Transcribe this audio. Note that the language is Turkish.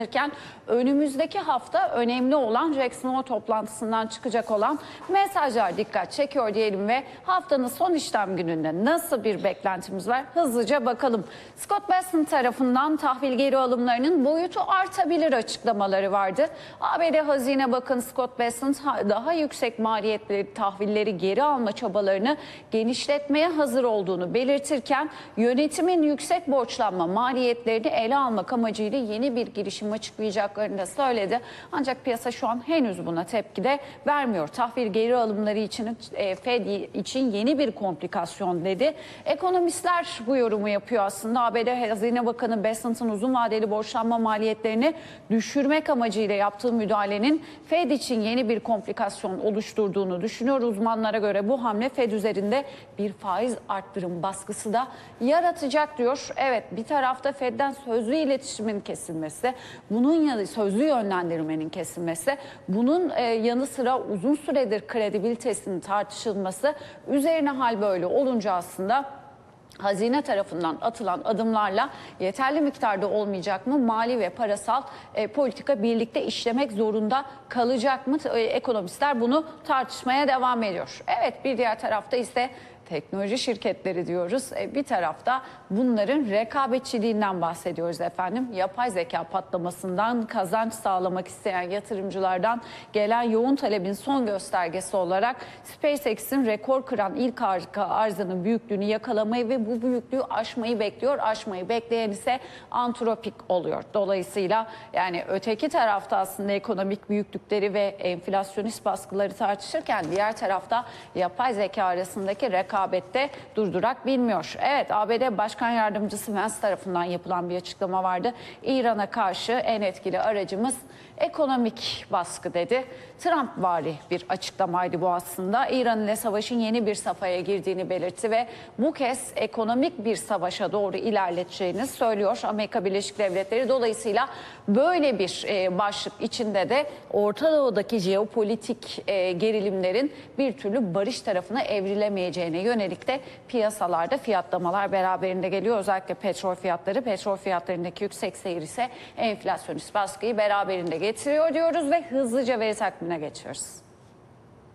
iken önümüzdeki hafta önemli olan Jackson Hole toplantısından çıkacak olan mesajlar dikkat çekiyor diyelim ve haftanın son işlem gününde nasıl bir beklentimiz var hızlıca bakalım. Scott Bessent tarafından tahvil geri alımlarının boyutu artabilir açıklamaları vardı. ABD Hazine Bakanı Scott Bessent daha yüksek maliyetli tahvilleri geri alma çabalarını genişletmeye hazır olduğunu belirtirken yönetimin yüksek borçlanma maliyetlerini ele almak amacıyla yeni bir girişim açıklayacaklarını da söyledi. Ancak piyasa şu an henüz buna tepki de vermiyor. Tahvil geri alımları için Fed için yeni bir komplikasyon dedi. Ekonomistler bu yorumu yapıyor aslında. ABD Hazine Bakanı Bessent'ın uzun vadeli borçlanma maliyetlerini düşürmek amacıyla yaptığı müdahalenin Fed için yeni bir komplikasyon oluşturduğunu düşünüyor. Uzmanlara göre bu hamle Fed üzerinde bir faiz arttırım baskısı da yaratacak diyor. Evet, bir tarafta Fed'den sözlü iletişimin kesilmesi, bunun yanı sözlü yönlendirmenin kesilmesi, bunun yanı sıra uzun süredir kredibilitesinin tartışılması, üzerine hal böyle olunca aslında Hazine tarafından atılan adımlarla yeterli miktarda olmayacak mı? Mali ve parasal politika birlikte işlemek zorunda kalacak mı? Ekonomistler bunu tartışmaya devam ediyor. Evet, bir diğer tarafta ise teknoloji şirketleri diyoruz. Bir tarafta bunların rekabetçiliğinden bahsediyoruz efendim. Yapay zeka patlamasından kazanç sağlamak isteyen yatırımcılardan gelen yoğun talebin son göstergesi olarak SpaceX'in rekor kıran ilk arzının büyüklüğünü yakalamayı ve bu büyüklüğü aşmayı bekliyor. Aşmayı bekleyen ise Anthropic oluyor. Dolayısıyla yani öteki tarafta aslında ekonomik büyüklükleri ve enflasyonist baskıları tartışırken diğer tarafta yapay zeka arasındaki rekabette durdurak bilmiyor. Evet, ABD Başkan Yardımcısı Vance tarafından yapılan bir açıklama vardı. İran'a karşı en etkili aracımız ekonomik baskı dedi. Trump-vari bir açıklamaydı bu aslında. İran ile savaşın yeni bir safhaya girdiğini belirtti ve bu kez ekonomik bir savaşa doğru ilerleteceğini söylüyor Amerika Birleşik Devletleri. Dolayısıyla böyle bir başlık içinde de Orta Doğu'daki jeopolitik gerilimlerin bir türlü barış tarafına evrilemeyeceğine yönelik de piyasalarda fiyatlamalar beraberinde geliyor. Özellikle petrol fiyatlarındaki yüksek seyir ise enflasyonist baskıyı beraberinde getiriyor diyoruz ve hızlıca veri takvimine geçiyoruz.